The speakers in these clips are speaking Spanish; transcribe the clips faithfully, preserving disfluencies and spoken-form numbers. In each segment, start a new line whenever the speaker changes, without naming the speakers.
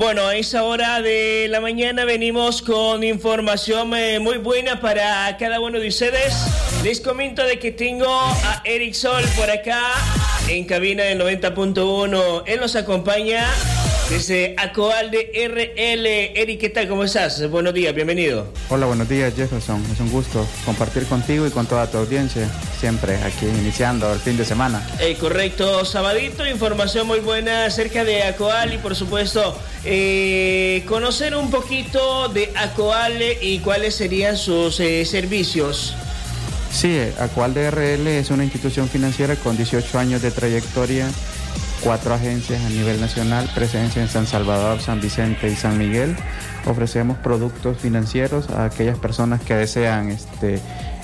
Bueno, a esa hora de la mañana venimos con información eh, muy buena para cada uno de ustedes. Les comento de que tengo a Eric Sol por acá en cabina del noventa punto uno. Él nos acompaña desde Acoalde R L. Eric, ¿qué tal? ¿Cómo estás? Buenos días, bienvenido.
Hola, buenos días, Jefferson. Es un gusto compartir contigo y con toda tu audiencia, siempre aquí iniciando el fin de semana.
Eh, correcto, sabadito, información muy buena acerca de Acoal y por supuesto eh, conocer un poquito de Acoal y cuáles serían sus eh, servicios.
Sí, Acoalde R L es una institución financiera con dieciocho años de trayectoria, cuatro agencias a nivel nacional, presencia en San Salvador, San Vicente y San Miguel. Ofrecemos productos financieros a aquellas personas que desean este,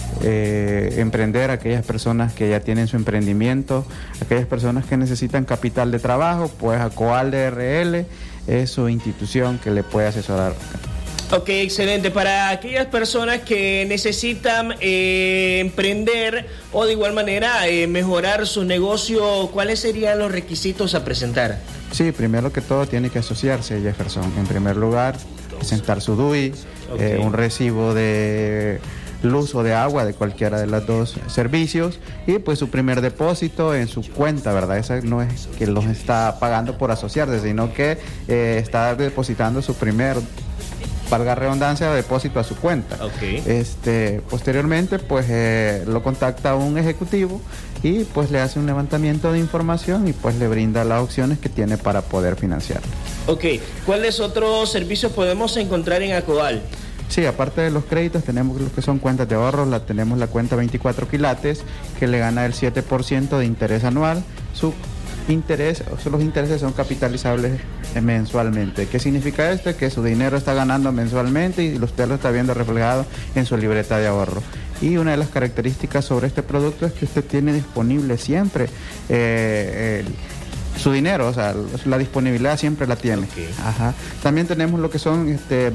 eh, emprender, a aquellas personas que ya tienen su emprendimiento, a aquellas personas que necesitan capital de trabajo, pues Acoalde R L es su institución que le puede asesorar.
Ok, excelente. Para aquellas personas que necesitan eh, emprender o de igual manera eh, mejorar su negocio, ¿cuáles serían los requisitos a presentar?
Sí, primero que todo tiene que asociarse, Jefferson. En primer lugar, presentar su D U I, okay. eh, un recibo de luz o de agua de cualquiera de los dos servicios y pues su primer depósito en su cuenta, ¿verdad? Esa no es que los está pagando por asociarse, sino que eh, está depositando su primer, valga redundancia, depósito a su cuenta.
Okay.
Este, posteriormente, pues eh, lo contacta un ejecutivo y pues le hace un levantamiento de información y pues le brinda las opciones que tiene para poder financiar.
Ok, ¿cuáles otros servicios podemos encontrar en Acoal?
Sí, aparte de los créditos tenemos lo que son cuentas de ahorro, la, tenemos la cuenta veinticuatro quilates que le gana el siete por ciento de interés anual. Su interés, los intereses son capitalizables mensualmente. ¿Qué significa esto? Que su dinero está ganando mensualmente y usted lo está viendo reflejado en su libreta de ahorro. Y una de las características sobre este producto es que usted tiene disponible siempre eh, el su dinero, o sea, la disponibilidad siempre la tiene.
Okay.
Ajá. También tenemos lo que son este,